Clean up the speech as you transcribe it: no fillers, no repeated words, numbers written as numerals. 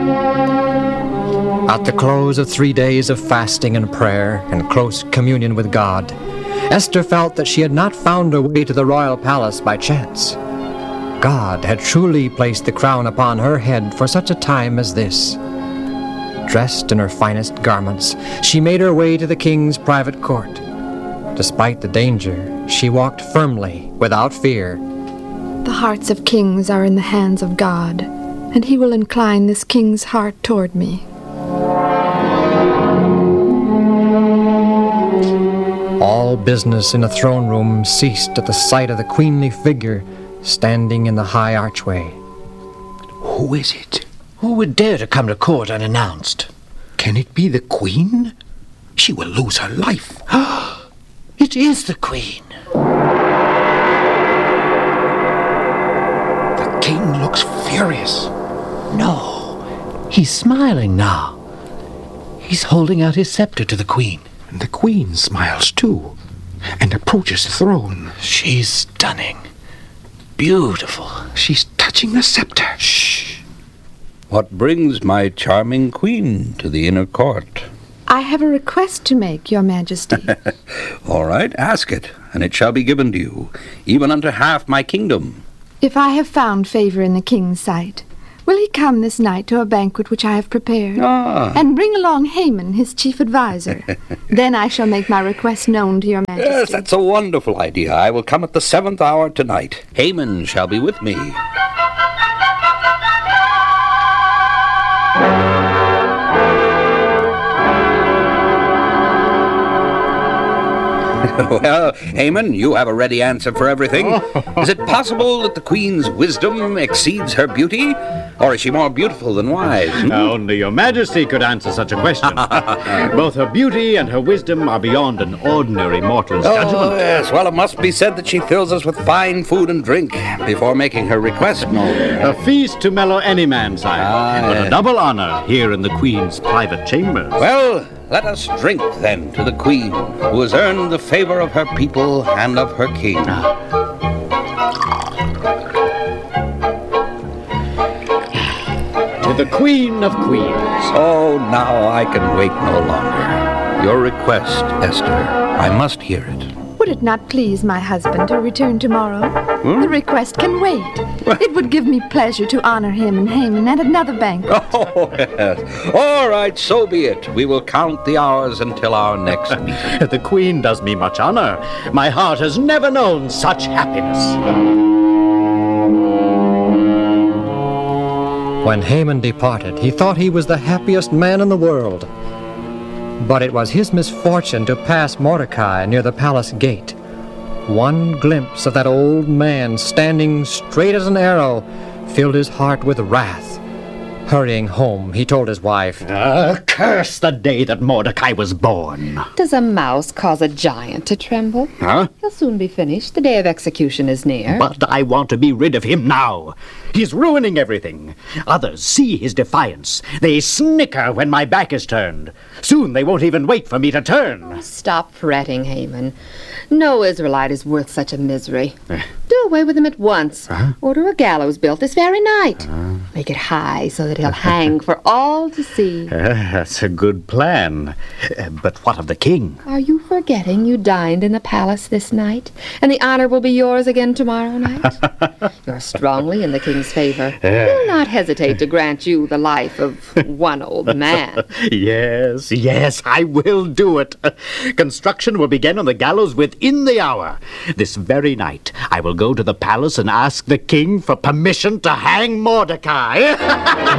At the close of 3 days of fasting and prayer and close communion with God, Esther felt that she had not found her way to the royal palace by chance. God had truly placed the crown upon her head for such a time as this. Dressed in her finest garments, she made her way to the king's private court. Despite the danger, she walked firmly, without fear. The hearts of kings are in the hands of God, and he will incline this king's heart toward me. All business in the throne room ceased at the sight of the queenly figure standing in the high archway. Who is it? Who would dare to come to court unannounced? Can it be the Queen? She will lose her life. It is the Queen. The King looks furious. No, he's smiling now. He's holding out his scepter to the Queen. And the Queen smiles too, and approaches the throne. She's stunning. Beautiful. She's touching the scepter. Shh. What brings my charming queen to the inner court? I have a request to make, Your Majesty. All right, ask it, and it shall be given to you, even unto half my kingdom. If I have found favor in the king's sight, will he come this night to a banquet which I have prepared? And bring along Haman, his chief advisor. Then I shall make my request known to Your Majesty. Yes, that's a wonderful idea. I will come at the 7th hour tonight. Haman shall be with me. Well, Haman, you have a ready answer for everything. Is it possible that the Queen's wisdom exceeds her beauty? Or is she more beautiful than wise? Only Your Majesty could answer such a question. Both her beauty and her wisdom are beyond an ordinary mortal's judgment. Oh, yes. Well, it must be said that she fills us with fine food and drink before making her request known. A feast to mellow any man, sire. But a double honor here in the Queen's private chambers. Well, let us drink, then, to the Queen, who has earned the favor of her people and of her king. To the Queen of Queens. Oh, now I can wait no longer. Your request, Esther, I must hear it. Would it not please my husband to return tomorrow? The request can wait. It would give me pleasure to honor him and Haman at another banquet. Oh, yes. All right, so be it. We will count the hours until our next meeting. The Queen does me much honor. My heart has never known such happiness. When Haman departed, he thought he was the happiest man in the world. But it was his misfortune to pass Mordecai near the palace gate. One glimpse of that old man standing straight as an arrow filled his heart with wrath. Hurrying home, he told his wife, Curse the day that Mordecai was born. Does a mouse cause a giant to tremble? Huh? He'll soon be finished. The day of execution is near. But I want to be rid of him now. He's ruining everything. Others see his defiance. They snicker when my back is turned. Soon they won't even wait for me to turn. Stop fretting, Haman. No Israelite is worth such a misery. Do away with him at once. Order a gallows built this very night. Make it high so that he'll hang for all to see. That's a good plan. But what of the king? Are you forgetting you dined in the palace this night? And the honor will be yours again tomorrow night? You're strongly in the king's favor. He'll not hesitate to grant you the life of one old man. Yes, I will do it. Construction will begin on the gallows within the hour. This very night, I will go to the palace and ask the king for permission to hang Mordecai.